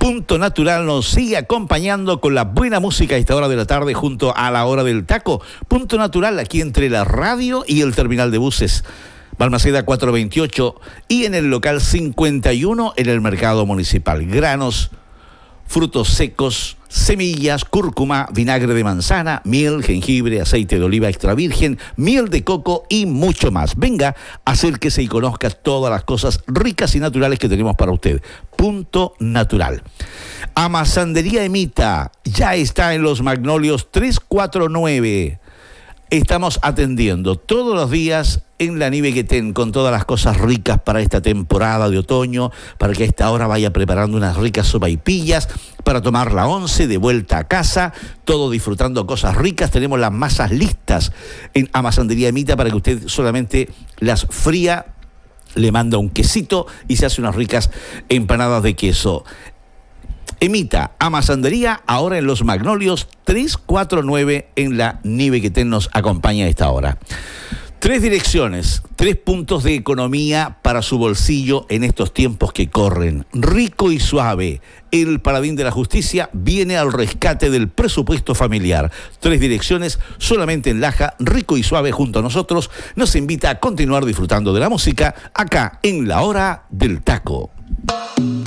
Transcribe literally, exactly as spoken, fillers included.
Punto Natural nos sigue acompañando con la buena música a esta hora de la tarde junto a la hora del taco. Punto Natural aquí entre la radio y el terminal de buses. Balmaceda cuatrocientos veintiocho y en el local cincuenta y uno en el mercado municipal. Granos, frutos secos, semillas, cúrcuma, vinagre de manzana, miel, jengibre, aceite de oliva extra virgen, miel de coco y mucho más. Venga, acérquese y conozca todas las cosas ricas y naturales que tenemos para usted. Punto Natural. Amasandería Emita ya está en Los Magnolios trescientos cuarenta y nueve. Estamos atendiendo todos los días en la Nivequetén con todas las cosas ricas para esta temporada de otoño, para que a esta hora vaya preparando unas ricas sopaipillas, para tomar la once de vuelta a casa, todo disfrutando cosas ricas. Tenemos las masas listas en Amasandería Emita para que usted solamente las fría, le manda un quesito y se hace unas ricas empanadas de queso. Emita, Amasandería, ahora en Los Magnolios, trescientos cuarenta y nueve en la Nivequetén nos acompaña a esta hora. Tres direcciones, tres puntos de economía para su bolsillo en estos tiempos que corren. Rico y Suave, el paladín de la justicia, viene al rescate del presupuesto familiar. Tres direcciones, solamente en Laja. Rico y Suave junto a nosotros nos invita a continuar disfrutando de la música acá en la hora del taco.